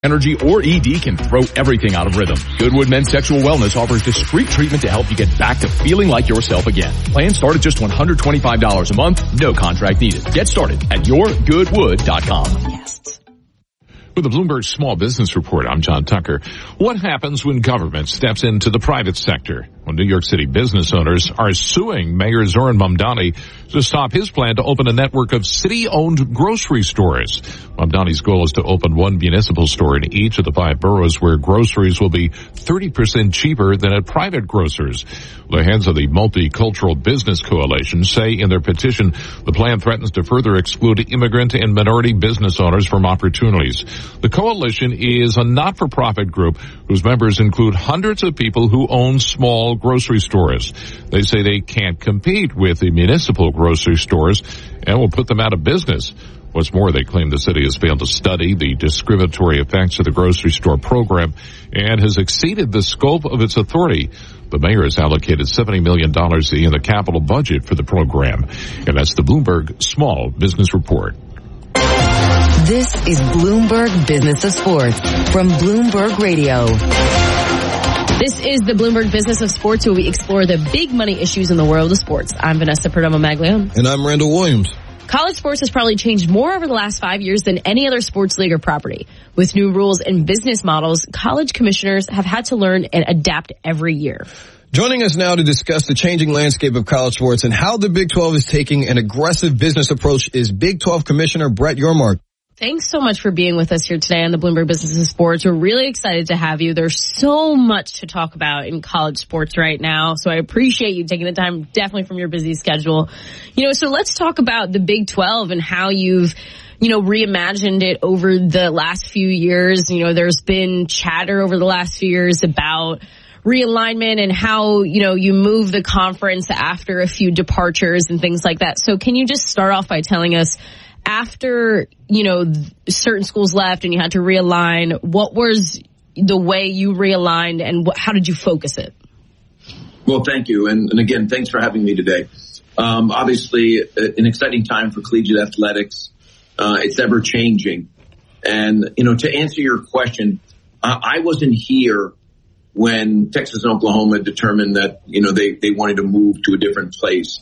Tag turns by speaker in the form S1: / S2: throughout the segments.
S1: Energy or ED can throw everything out of rhythm. Goodwood Men's Sexual Wellness offers discreet treatment to help you get back to feeling like yourself again. Plans start at just $125 a month, no contract needed. Get started at yourgoodwood.com.
S2: Yes.
S3: With the Bloomberg Small Business Report, I'm John Tucker. What happens when government steps into the private sector? Well, New York City business owners are suing Mayor Zoran Mamdani to stop his plan to open a network of city-owned grocery stores. Mamdani's goal is to open one municipal store in each of the 5 boroughs where groceries will be 30% cheaper than at private grocers. The heads of the Multicultural Business Coalition say in their petition the plan threatens to further exclude immigrant and minority business owners from opportunities. The coalition is a not-for-profit group whose members include hundreds of people who own small grocery stores. They say they can't compete with the municipal grocery stores and will put them out of business. What's more, they claim the city has failed to study the discriminatory effects of the grocery store program and has exceeded the scope of its authority. The mayor has allocated $70 million in the capital budget for the program. And that's the Bloomberg Small Business Report.
S2: This is Bloomberg Business of Sports from Bloomberg Radio.
S4: This is the Bloomberg Business of Sports, where we explore the big money issues in the world of sports. I'm Vanessa Perdomo-Maglione.
S5: And I'm Randall Williams.
S4: College sports has probably changed more over the last 5 years than any other sports league or property. With new rules and business models, college commissioners have had to learn and adapt every year.
S5: Joining us now to discuss the changing landscape of college sports and how the Big 12 is taking an aggressive business approach is Big 12 Commissioner Brett Yormark.
S4: Thanks so much for being with us here today on the Bloomberg Business of Sports. We're really excited to have you. There's so much to talk about in college sports right now, so I appreciate you taking the time, definitely from your busy schedule. So let's talk about the Big 12 and how you've reimagined it over the last few years. There's been chatter over the last few years about realignment and how, you move the conference after a few departures and things like that. So can you just start off by telling us, after, certain schools left and you had to realign, what was the way you realigned and how did you focus it?
S6: Well, thank you. And again, thanks for having me today. Obviously, an exciting time for collegiate athletics. It's ever changing. And, to answer your question, I wasn't here when Texas and Oklahoma determined that, they wanted to move to a different place.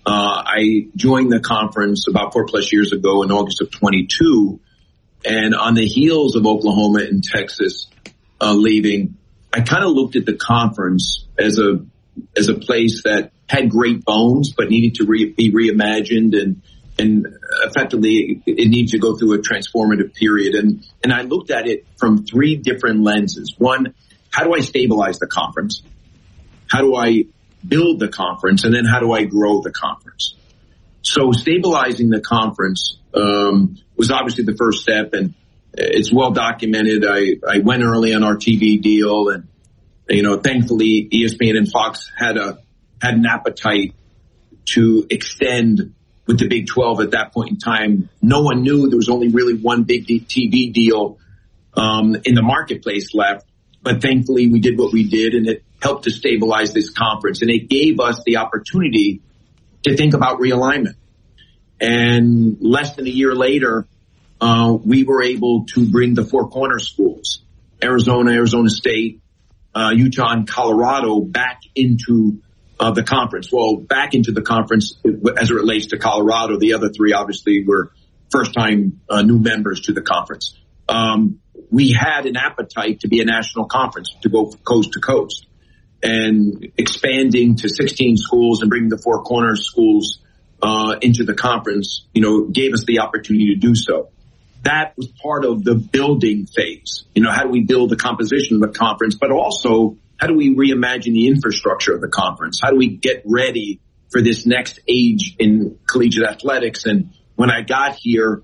S6: I joined the conference about 4+ years ago in August of 22. And on the heels of Oklahoma and Texas leaving, I kind of looked at the conference as a place that had great bones, but needed to be reimagined and effectively it needs to go through a transformative period. And I looked at it from 3 different lenses. One, how do I stabilize the conference? How do I build the conference? And then how do I grow the conference? So stabilizing the conference was obviously the first step, and it's well documented. I went early on our TV deal, and thankfully ESPN and Fox had an appetite to extend with the Big 12 at that point in time. No one knew there was only really one big TV deal in the marketplace left, but thankfully we did what we did, and it helped to stabilize this conference, and it gave us the opportunity to think about realignment. And less than a year later, we were able to bring the 4 corner schools, Arizona, Arizona State, Utah, and Colorado back into the conference. Well, back into the conference as it relates to Colorado. The other 3 obviously were first-time new members to the conference. We had an appetite to be a national conference, to go coast to coast. And expanding to 16 schools and bringing the 4 corner schools into the conference, gave us the opportunity to do so. That was part of the building phase. How do we build the composition of the conference, but also how do we reimagine the infrastructure of the conference? How do we get ready for this next age in collegiate athletics? And when I got here,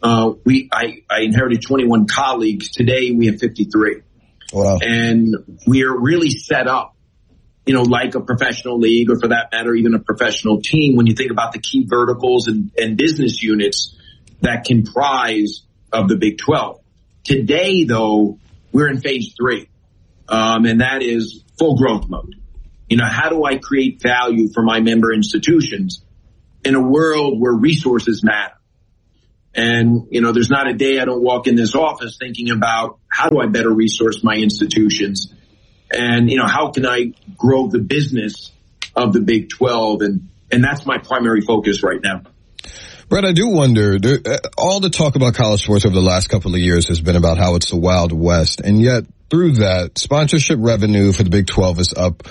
S6: I inherited 21 colleagues. Today we have 53.
S5: Wow.
S6: And we're really set up, like a professional league, or for that matter, even a professional team, when you think about the key verticals and business units that comprise of the Big 12. Today, though, we're in phase 3, and that is full growth mode. How do I create value for my member institutions in a world where resources matter? And, there's not a day I don't walk in this office thinking about how do I better resource my institutions and, how can I grow the business of the Big 12? And that's my primary focus right now.
S5: Brett, I do wonder, all the talk about college sports over the last couple of years has been about how it's the Wild West. And yet through that, sponsorship revenue for the Big 12 is up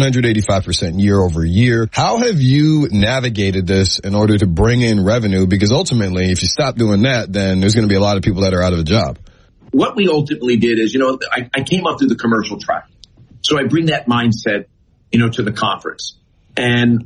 S5: 185% year over year. How have you navigated this in order to bring in revenue? Because ultimately, if you stop doing that, then there's going to be a lot of people that are out of a job.
S6: What we ultimately did is, I came up through the commercial track. So I bring that mindset, to the conference. And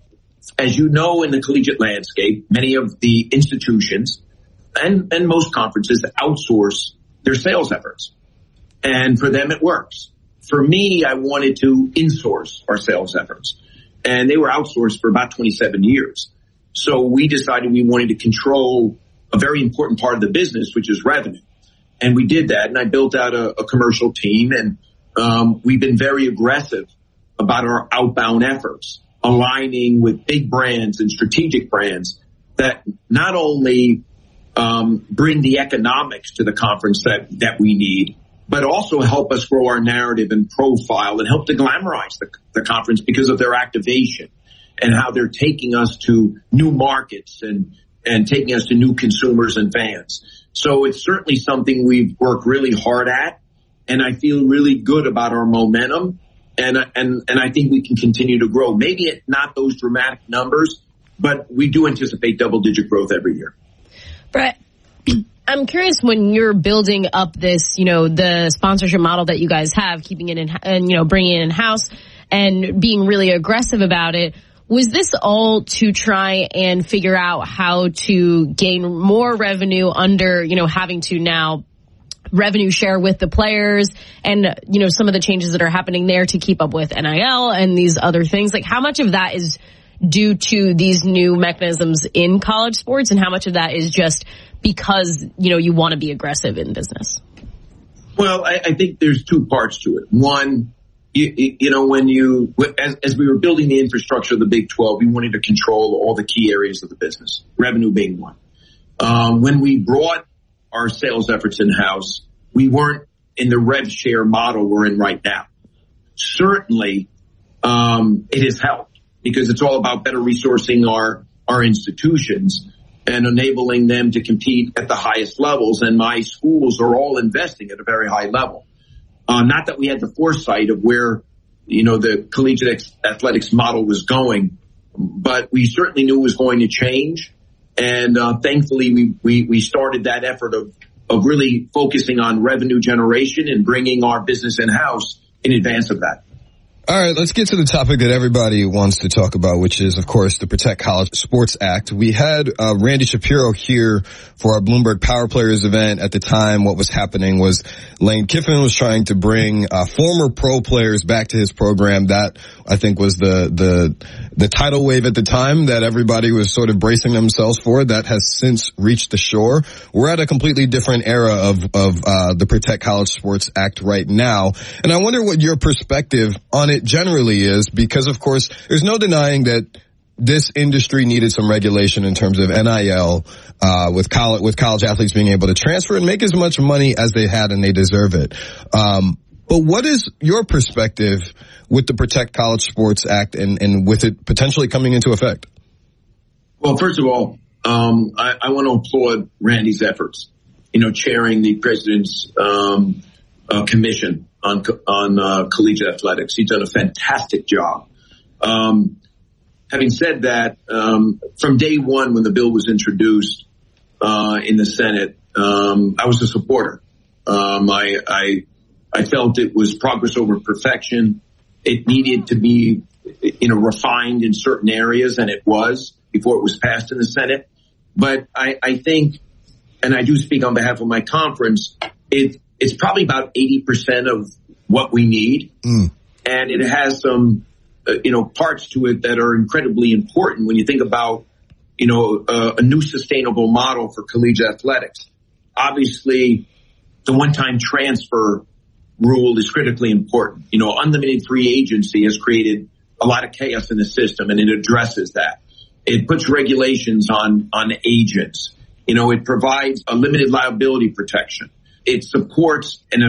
S6: as you know, in the collegiate landscape, many of the institutions and most conferences outsource their sales efforts. And for them, it works. For me, I wanted to insource our sales efforts. And they were outsourced for about 27 years. So we decided we wanted to control a very important part of the business, which is revenue. And we did that. And I built out a commercial team. And we've been very aggressive about our outbound efforts, aligning with big brands and strategic brands that not only bring the economics to the conference that we need, but also help us grow our narrative and profile and help to glamorize the conference because of their activation and how they're taking us to new markets and taking us to new consumers and fans. So it's certainly something we've worked really hard at, and I feel really good about our momentum, and I think we can continue to grow. Maybe not those dramatic numbers, but we do anticipate double-digit growth every year.
S4: Brett, I'm curious, when you're building up this, the sponsorship model that you guys have, keeping it in, and, bringing it in-house and being really aggressive about it, was this all to try and figure out how to gain more revenue under, having to now revenue share with the players and, some of the changes that are happening there to keep up with NIL and these other things? Like, how much of that is due to these new mechanisms in college sports, and how much of that is just because, you want to be aggressive in business?
S6: Well, I think there's two parts to it. One, as we were building the infrastructure of the Big 12, we wanted to control all the key areas of the business, revenue being one. When we brought our sales efforts in-house, we weren't in the rev share model we're in right now. Certainly, it has helped because it's all about better resourcing our institutions and enabling them to compete at the highest levels. And my schools are all investing at a very high level. Not that we had the foresight of where, the collegiate athletics model was going, but we certainly knew it was going to change. And thankfully, we started that effort of really focusing on revenue generation and bringing our business in-house in advance of that.
S5: All right, let's get to the topic that everybody wants to talk about, which is, of course, the Protect College Sports Act. We had Randy Shapiro here for our Bloomberg Power Players event. At the time, what was happening was Lane Kiffin was trying to bring former pro players back to his program. That, I think, was the tidal wave at the time that everybody was sort of bracing themselves for. That has since reached the shore. We're at a completely different era of the Protect College Sports Act right now. And I wonder what your perspective on it generally is, because of course there's no denying that this industry needed some regulation in terms of NIL, with college athletes being able to transfer and make as much money as they had, and they deserve it. But what is your perspective with the Protect College Sports Act and with it potentially coming into effect?
S6: Well, first of all, I want to applaud Randy's efforts, chairing the president's commission on collegiate athletics. He's done a fantastic job. Having said that, from day one when the bill was introduced in the Senate, I was a supporter. I felt it was progress over perfection. It needed to be, refined in certain areas, and it was before it was passed in the Senate. But I think, and I do speak on behalf of my conference, it's probably about 80% of what we need. And it has some, parts to it that are incredibly important when you think about, a new sustainable model for collegiate athletics. Obviously, the one-time transfer rule is critically important. Unlimited free agency has created a lot of chaos in the system, and it addresses that. It puts regulations on agents. It provides a limited liability protection. It supports an